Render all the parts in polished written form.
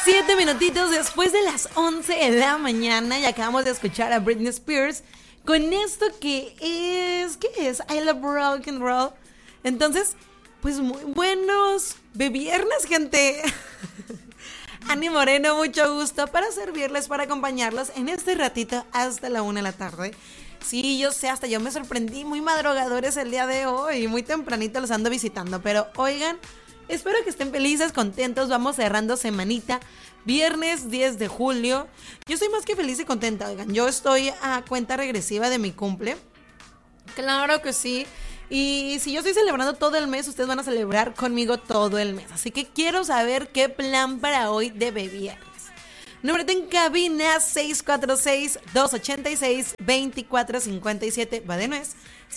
7 minutitos después de las 11 de la mañana y acabamos de escuchar a Britney Spears con esto que es... ¿Qué es? I Love Rock and Roll. Entonces, pues muy buenos viernes, gente. Ani Moreno, mucho gusto para servirles, para acompañarlos en este ratito hasta la 1 de la tarde. Sí, yo sé, hasta yo me sorprendí, muy madrugadores el día de hoy, muy tempranito los ando visitando, pero oigan, espero que estén felices, contentos, vamos cerrando semanita, viernes 10 de julio, yo estoy más que feliz y contenta, oigan, yo estoy a cuenta regresiva de mi cumple, claro que sí, y si yo estoy celebrando todo el mes, ustedes van a celebrar conmigo todo el mes, así que quiero saber qué plan para hoy de viernes. Número en cabina 646-286-2457. Va de nuez.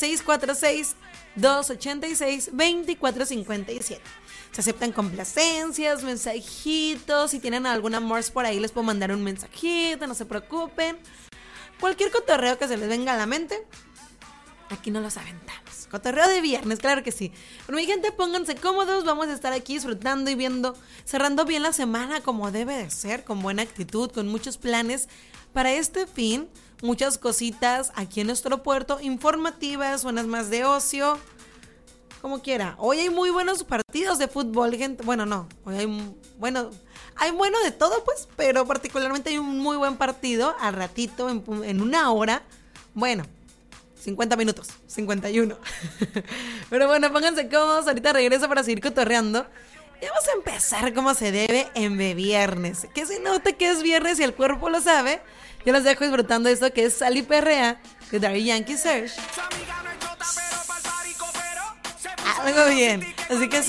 646-286-2457. Se aceptan complacencias, mensajitos. Si tienen algún amor por ahí, les puedo mandar un mensajito. No se preocupen. Cualquier cotorreo que se les venga a la mente, aquí no los aventamos. Cotorreo de viernes, claro que sí. Pero mi gente, pónganse cómodos, vamos a estar aquí disfrutando y viendo, cerrando bien la semana como debe de ser, con buena actitud, con muchos planes para este fin, muchas cositas aquí en nuestro puerto, informativas, unas más de ocio, como quiera. Hoy hay muy buenos partidos de fútbol, gente. Bueno, no, hoy hay, hay bueno de todo, pues, pero particularmente hay un muy buen partido al ratito, en una hora. Bueno, 50 minutos, 51. Pero bueno, pónganse cómodos, ahorita regreso para seguir cotorreando. Y vamos a empezar como se debe en viernes. Que se note que es viernes y el cuerpo lo sabe. Yo los dejo disfrutando de esto que es Sal y Perrea de Daddy Yankee Serge. Algo bien, así que